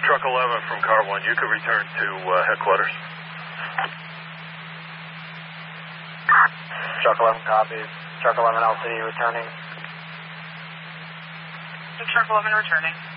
Truck 11 from Car 1, you could return to headquarters. Truck 11 copies. Truck 11 LCD returning. Truck 11 returning.